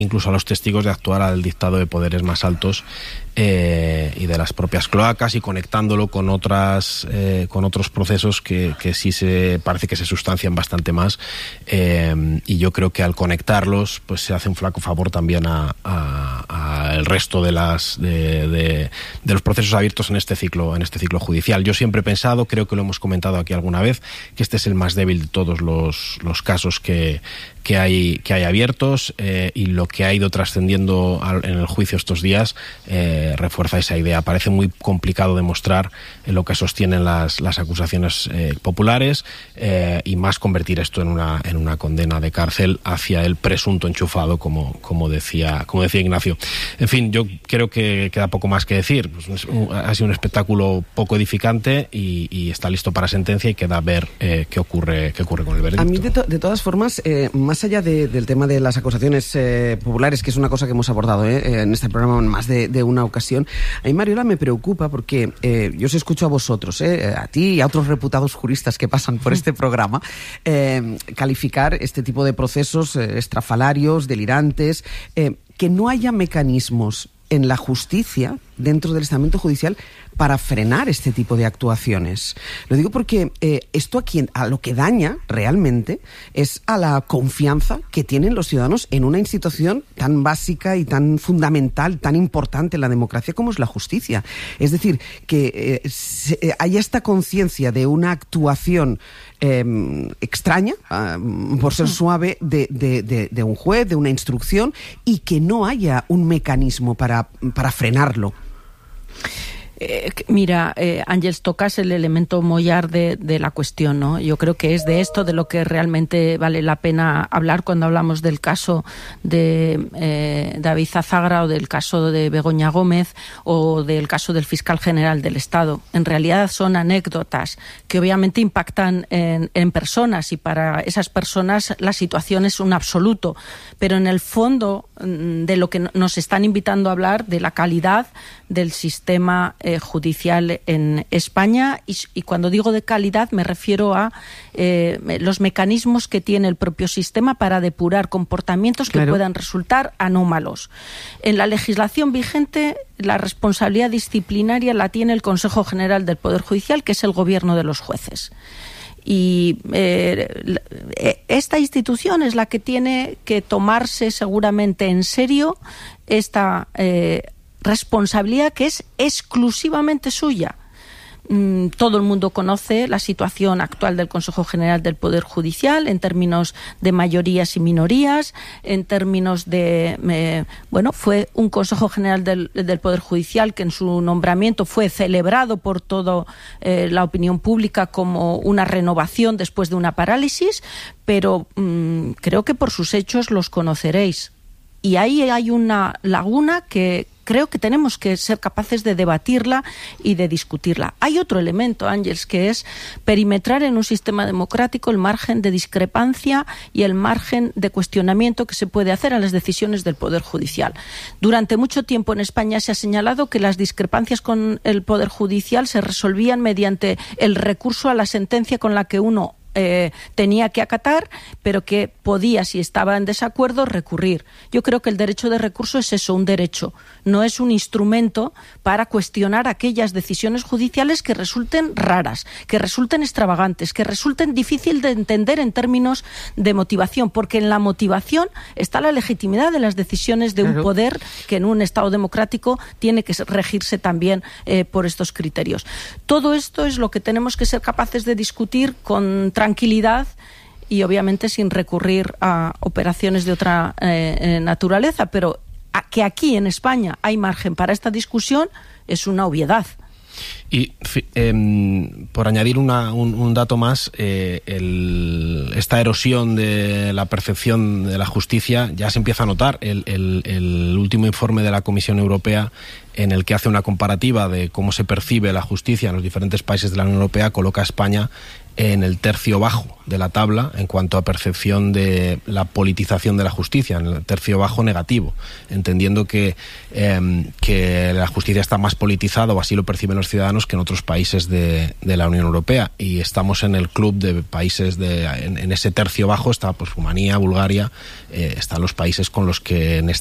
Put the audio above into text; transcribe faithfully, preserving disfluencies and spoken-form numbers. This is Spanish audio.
incluso a los testigos de actuar al dictado de poderes más altos eh, y de las propias cloacas, y conectándolo con otras eh, con otros procesos que, que sí se parece que se sustancian bastante más, eh, y yo creo que al conectarlos pues se hace un flaco favor también a, a, a el resto de las de, de, de los procesos abiertos en este ciclo en este ciclo judicial. Yo siempre he pensado, creo que lo hemos comentado aquí alguna vez, que este es el más débil de todos los, los casos que que hay que hay abiertos, eh, y lo que ha ido trascendiendo en el juicio estos días eh, refuerza esa idea. Parece muy complicado demostrar eh, lo que sostienen las, las acusaciones eh, populares, eh, y más convertir esto en una en una condena de cárcel hacia el presunto enchufado, como como decía como decía Ignacio. En fin, yo creo que queda poco más que decir. Pues, ha sido un espectáculo poco edificante y, y está listo para sentencia, y queda ver eh, qué ocurre qué ocurre con el veredicto. A mí de, to- de todas formas, eh, más allá de, del tema de las acusaciones eh, populares, que es una cosa que hemos abordado eh, en este programa en más de, de una ocasión, a mí, Mariola, me preocupa porque eh, yo os escucho a vosotros, eh, a ti y a otros reputados juristas que pasan por este programa, eh, calificar este tipo de procesos eh, estrafalarios, delirantes, eh, que no haya mecanismos en la justicia, dentro del estamento judicial, para frenar este tipo de actuaciones. Lo digo porque eh, esto a, quien, a lo que daña realmente es a la confianza que tienen los ciudadanos en una institución tan básica y tan fundamental, tan importante en la democracia como es la justicia. Es decir, que eh, se, eh, haya esta conciencia de una actuación eh, extraña, eh, por ser suave, de, de, de, de un juez, de una instrucción, y que no haya un mecanismo para, para frenarlo. Eh, mira, eh, Ángels, tocas el elemento mollar de, de la cuestión, ¿no? Yo creo que es de esto de lo que realmente vale la pena hablar cuando hablamos del caso de eh, David Zazagra, o del caso de Begoña Gómez, o del caso del fiscal general del Estado. En realidad son anécdotas que obviamente impactan en, en personas, y para esas personas la situación es un absoluto, pero en el fondo de lo que nos están invitando a hablar, de la calidad del sistema eh, judicial en España, y, y cuando digo de calidad me refiero a eh, los mecanismos que tiene el propio sistema para depurar comportamientos que claro. puedan resultar anómalos. En la legislación vigente, la responsabilidad disciplinaria la tiene el Consejo General del Poder Judicial, que es el gobierno de los jueces. Y eh, esta institución es la que tiene que tomarse seguramente en serio esta eh, responsabilidad, que es exclusivamente suya. Mm, todo el mundo conoce la situación actual del Consejo General del Poder Judicial en términos de mayorías y minorías, en términos de... Eh, bueno, fue un Consejo General del, del Poder Judicial que en su nombramiento fue celebrado por toda eh, la opinión pública como una renovación después de una parálisis, pero mm, creo que por sus hechos los conoceréis. Y ahí hay una laguna que creo que tenemos que ser capaces de debatirla y de discutirla. Hay otro elemento, Ángels, que es perimetrar en un sistema democrático el margen de discrepancia y el margen de cuestionamiento que se puede hacer a las decisiones del Poder Judicial. Durante mucho tiempo en España se ha señalado que las discrepancias con el Poder Judicial se resolvían mediante el recurso a la sentencia con la que uno Eh, tenía que acatar, pero que podía, si estaba en desacuerdo, recurrir. Yo creo que el derecho de recurso es eso, un derecho, no es un instrumento para cuestionar aquellas decisiones judiciales que resulten raras, que resulten extravagantes, que resulten difícil de entender en términos de motivación, porque en la motivación está la legitimidad de las decisiones de un claro. poder que en un Estado democrático tiene que regirse también eh, por estos criterios. Todo esto es lo que tenemos que ser capaces de discutir con tranquilidad y obviamente sin recurrir a operaciones de otra eh, naturaleza, pero a que aquí en España hay margen para esta discusión es una obviedad. Y eh, por añadir una, un, un dato más, eh, el, esta erosión de la percepción de la justicia ya se empieza a notar. El, el, el último informe de la Comisión Europea en el que hace una comparativa de cómo se percibe la justicia en los diferentes países de la Unión Europea, coloca a España en el tercio bajo de la tabla en cuanto a percepción de la politización de la justicia, en el tercio bajo negativo, entendiendo que, eh, que la justicia está más politizada, o así lo perciben los ciudadanos, que en otros países de, de la Unión Europea. Y estamos en el club de países, de, en, en ese tercio bajo está pues Rumanía, Bulgaria, eh, están los países con los que en este